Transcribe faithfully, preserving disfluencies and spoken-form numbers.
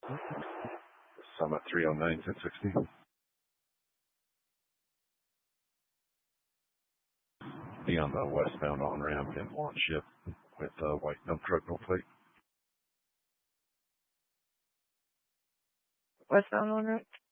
Summit three oh nine, ten sixty. Be on the westbound on-ramp in launch ship with uh, white dump truck, no plate. Westbound on ramp?